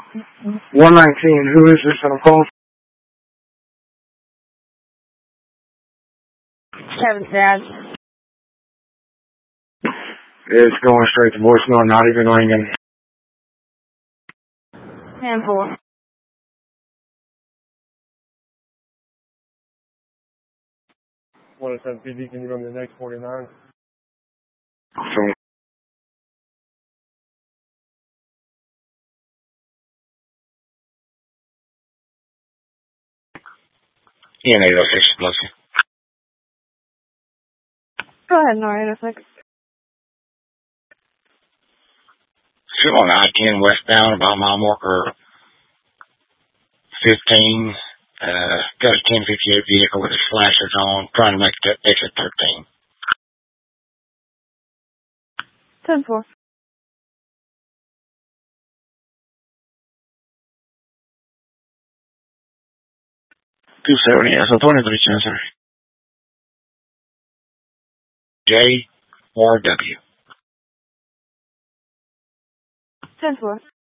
119, who is this that I'm calling? 7th, Dad. It's going straight to voicemail, not even ringing. 10-4. What is that, PD? Can you run the next 49? So, Yeah, 806, bless you. Go ahead, no, 806. Still on I-10 westbound about mile marker 15. Got a 1058 vehicle with its flashers on, trying to make it to exit 13. 10-4. $270, so 23 cents, sir. J or W. 10-4.